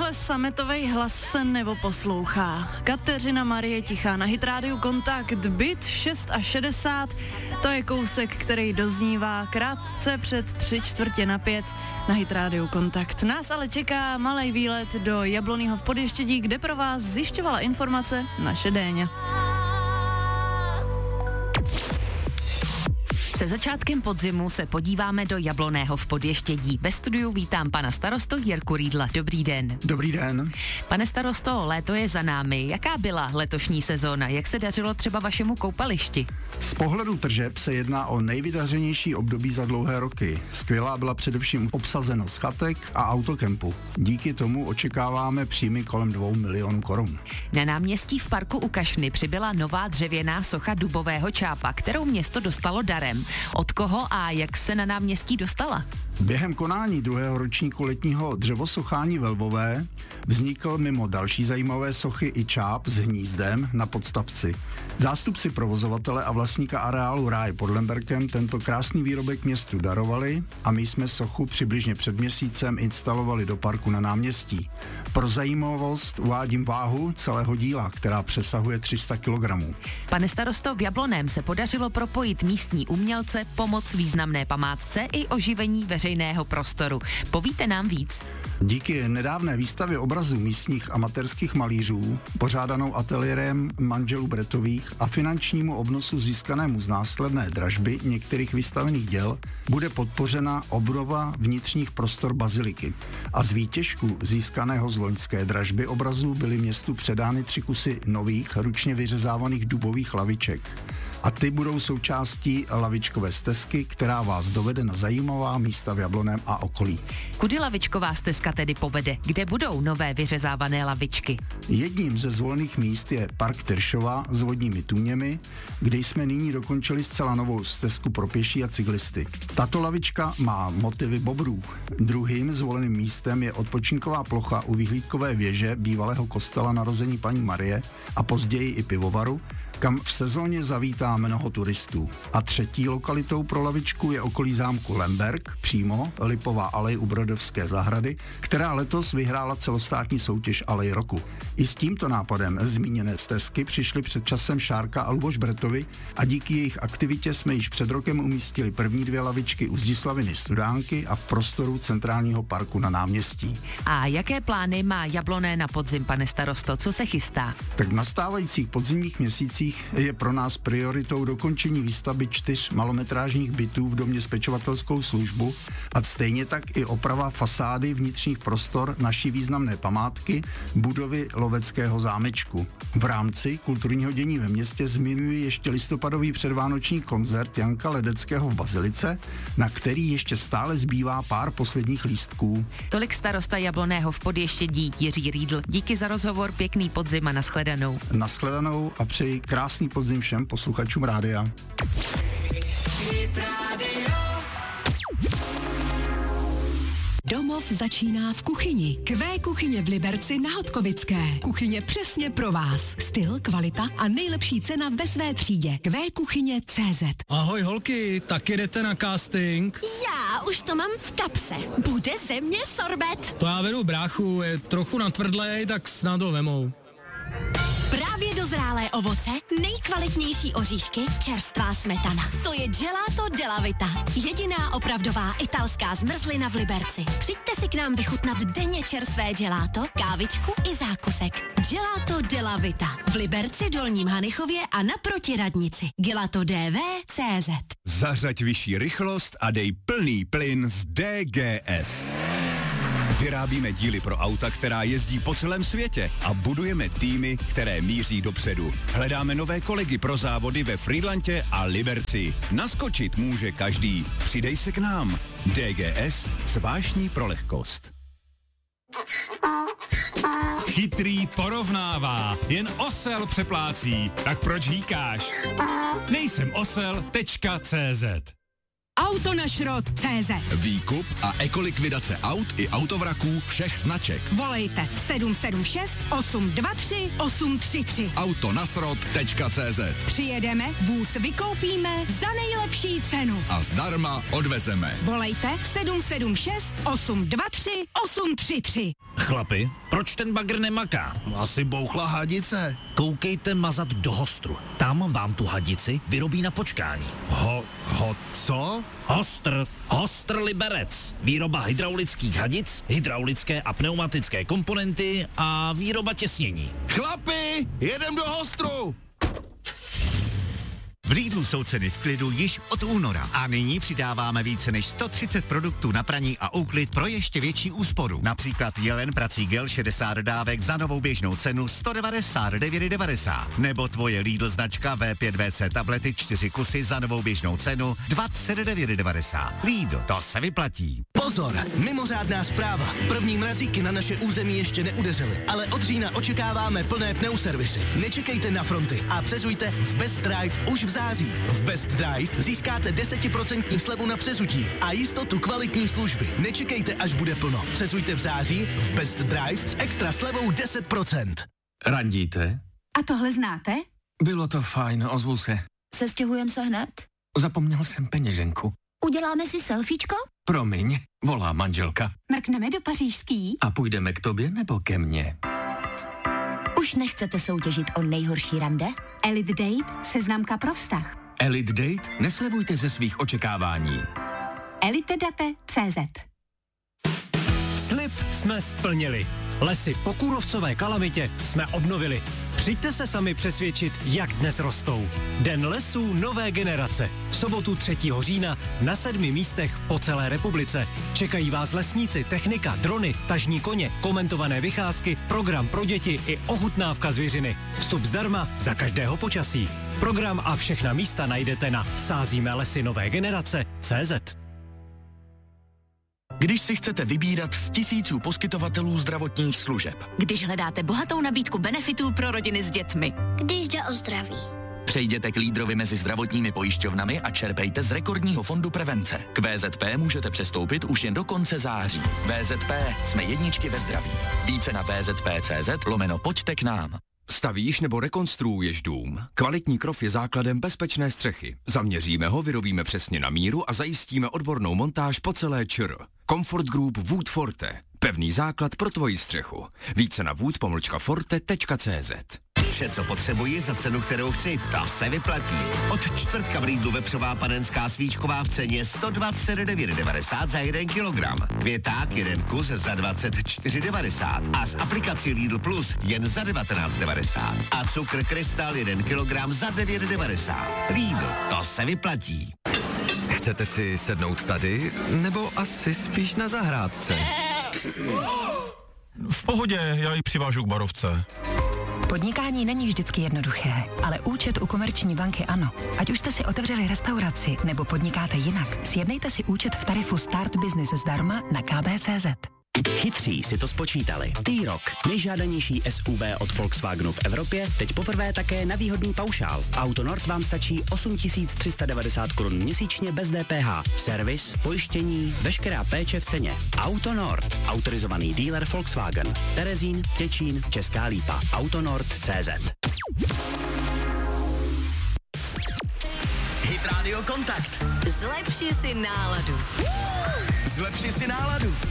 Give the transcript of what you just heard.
tenhle sametovej hlas se nebo poslouchá. Kateřina Marie Tichá na Hit Radio Kontakt, byt 6:60, to je kousek, který doznívá krátce před 3:45 na Hit Radio Kontakt. Nás ale čeká malej výlet do Jablonného v Podještědí, kde pro vás zjišťovala informace naše Déňa. Se začátkem podzimu se podíváme do Jablonného v Podještědí. Ve studiu vítám pana starostu Jirku Riedla. Dobrý den. Dobrý den. Pane starosto, léto je za námi. Jaká byla letošní sezóna? Jak se dařilo třeba vašemu koupališti? Z pohledu tržeb se jedná o nejvydařenější období za dlouhé roky. Skvělá byla především obsazenost chatek a autokempu. Díky tomu očekáváme příjmy kolem 2 milionů korun. Na náměstí v parku u Kašny přibyla nová dřevěná socha dubového čápa, kterou město dostalo darem. Od koho a jak se na náměstí dostala? Během konání 2. ročníku letního dřevosochání ve Lvové vznikl mimo další zajímavé sochy i čáp s hnízdem na podstavci. Zástupci provozovatele a vlastníka areálu Ráj pod Lemberkem tento krásný výrobek městu darovali a my jsme sochu přibližně před měsícem instalovali do parku na náměstí. Pro zajímavost uvádím váhu celého díla, která přesahuje 300 kg. Pane starosto, v Jablonném se podařilo propojit místní umělce, pomoc významné památce i oživení veřejného prostoru. Povíte nám víc? Díky nedávné výstavě obrazů místních amatérských malířů, pořádanou ateliérem manželů Bretových a finančnímu obnosu získanému z následné dražby některých vystavených děl bude podpořena obnova vnitřních prostor baziliky. A z výtěžku získaného z loňské dražby obrazů byly městu předány 3 kusy nových ručně vyřezávaných dubových laviček. A ty budou součástí lavičkové stezky, která vás dovede na zajímavá místa v Jablonném a okolí. Kudy lavičková stezka tedy povede? Kde budou nové vyřezávané lavičky? Jedním ze zvolených míst je park Tyršova s vodními tůněmi, kde jsme nyní dokončili zcela novou stezku pro pěší a cyklisty. Tato lavička má motivy bobrů. Druhým zvoleným místem je odpočinková plocha u vyhlídkové věže bývalého kostela Narození Paní Marie a později i pivovaru, kam v sezóně zavítá mnoho turistů. A třetí lokalitou pro lavičku je okolí zámku Lemberk, přímo Lipová alej u Brodovské zahrady, která letos vyhrála celostátní soutěž Alej roku. I s tímto nápadem zmíněné stezky přišli před časem Šárka a Luboš Bretovi a díky jejich aktivitě jsme již před rokem umístili první 2 lavičky u Zdislaviny Studánky a v prostoru centrálního parku na náměstí. A jaké plány má Jablonné na podzim, pane starosto? Co se chystá? Tak v nastávajících podzimních měsících je pro nás prioritou dokončení výstavby 4 malometrážních bytů v domě s pečovatelskou službu a stejně tak i oprava fasády vnitřních prostor naší významné památky budovy Loveckého zámečku. V rámci kulturního dění ve městě zmiňuji ještě listopadový předvánoční koncert Janka Ledeckého v Bazilice, na který ještě stále zbývá pár posledních lístků. Tolik starosta Jablonného v Podještědí Jiří Riedl. Díky za rozhovor, pěkný podzim a nashledanou. Nashledanou a přeji krásný podzim všem posluchačům rádia. Domov začíná v kuchyni. Q kuchyně v Liberci na Hodkovické. Kuchyně přesně pro vás. Styl, kvalita a nejlepší cena ve své třídě. QKuchyně.cz. Ahoj holky, taky jdete na casting? Já už to mám v kapse. Bude ze mě sorbet. To já vedu bráchu, je trochu natvrdlej, tak snad ho vemou. Právě dozrálé ovoce, nejkvalitnější oříšky, čerstvá smetana. To je Gelato della Vita. Jediná opravdová italská zmrzlina v Liberci. Přijďte si k nám vychutnat denně čerstvé gelato, kávičku i zákusek. Gelato della Vita. V Liberci, Dolním Hanichově a naproti radnici. GelatoDV.cz. Zařaď vyšší rychlost a dej plný plyn z DGS. Vyrábíme díly pro auta, která jezdí po celém světě a budujeme týmy, které míří dopředu. Hledáme nové kolegy pro závody ve Frýdlantě a Liberci. Naskočit může každý. Přidej se k nám. DGS – zvláštní pro lehkost. Chytrý porovnává, jen osel přeplácí. Tak proč hýkáš? Nejsem osel.cz. Auto na šrot.cz. Výkup a ekolikvidace aut i autovraků všech značek. Volejte 776 823 833. Autonasrot.cz. Přijedeme, vůz vykoupíme za nejlepší cenu. A zdarma odvezeme. Volejte 776 823 833. Chlapi, proč ten bagr nemaká? Asi bouchla hadice. Koukejte mazat do Hostru. Tam vám tu hadici vyrobí na počkání. Co? Hostr Liberec. Výroba hydraulických hadic, hydraulické a pneumatické komponenty a výroba těsnění. Chlapi, jedem do Hostru! V Lidlu jsou ceny v klidu již od února a nyní přidáváme více než 130 produktů na praní a úklid pro ještě větší úsporu. Například Jelen prací gel 60 dávek za novou běžnou cenu 199,90 nebo tvoje Lidl značka V5VC tablety 4 kusy za novou běžnou cenu 29,90. Lidl, to se vyplatí. Pozor, mimořádná zpráva. První mrazíky na naše území ještě neudeřily, ale od října očekáváme plné pneuservisy. Nečekejte na fronty a přezujte v Best Drive už v září. V Best Drive získáte 10% slevu na přezutí a jistotu kvalitní služby. Nečekejte, až bude plno. Přezujte v září v Best Drive s extra slevou 10%. Randíte? A tohle znáte? Bylo to fajn, ozvu se. Sestěhujem se hned? Zapomněl jsem peněženku. Uděláme si selfiečko? Promiň, volá manželka. Mrkneme do pařížský? A půjdeme k tobě nebo ke mně? Už nechcete soutěžit o nejhorší rande? Elite Date, seznamka pro vztah. Elite Date? Neslevujte ze svých očekávání. elitedate.cz. Slib jsme splnili. Lesy po kůrovcové kalamitě jsme obnovili. Přijďte se sami přesvědčit, jak dnes rostou. Den lesů nové generace. V sobotu 3. října na 7 místech po celé republice. Čekají vás lesníci, technika, drony, tažní koně, komentované vycházky, program pro děti i ochutnávka zvěřiny. Vstup zdarma za každého počasí. Program a všechna místa najdete na sázíme lesy nové generace.cz. Když si chcete vybírat z tisíců poskytovatelů zdravotních služeb. Když hledáte bohatou nabídku benefitů pro rodiny s dětmi. Když jde o zdraví. Přejděte k lídrovi mezi zdravotními pojišťovnami a čerpejte z rekordního fondu prevence. K VZP můžete přestoupit už jen do konce září. VZP, jsme jedničky ve zdraví. Více na vzp.cz/pojďte k nám. Stavíš nebo rekonstruuješ dům? Kvalitní krov je základem bezpečné střechy. Zaměříme ho, vyrobíme přesně na míru a zajistíme odbornou montáž po celé ČR. Comfort Group Wood Forte. Pevný základ pro tvoji střechu. Více na wood-forte.cz. Vše, co potřebuji za cenu, kterou chci, to se vyplatí. Od čtvrtka v Lidlu vepřová panenská svíčková v ceně 129,90 za 1 kilogram. Květák 1 kus za 24,90 a s aplikací Lidl Plus jen za 19,90. A cukr Krystal 1 kilogram za 9,90. Lidl, to se vyplatí. Chcete si sednout tady, nebo asi spíš na zahrádce? V pohodě, já ji přivážu k barovce. Podnikání není vždycky jednoduché, ale účet u Komerční banky ano. Ať už jste si otevřeli restauraci nebo podnikáte jinak, sjednejte si účet v tarifu Start Business zdarma na kb.cz. Chytří si to spočítali. T-Roc, nejžádanější SUV od Volkswagenu v Evropě, teď poprvé také na výhodný paušál. V Autonord vám stačí 8 390 korun měsíčně bez DPH. Servis, pojištění, veškerá péče v ceně. Autonord, autorizovaný dealer Volkswagen. Terezín, Těčín, Česká Lípa. Autonord.cz. Hit Radio Kontakt. Zlepši si náladu. Zlepši si náladu.